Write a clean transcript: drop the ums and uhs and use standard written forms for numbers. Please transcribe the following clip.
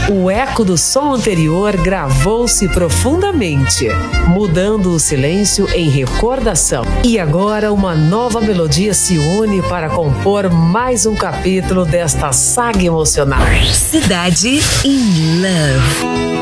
O eco do som anterior gravou-se profundamente, mudando o silêncio em recordação. E agora uma nova melodia se une para compor mais um capítulo desta saga emocional. Cidade in Love.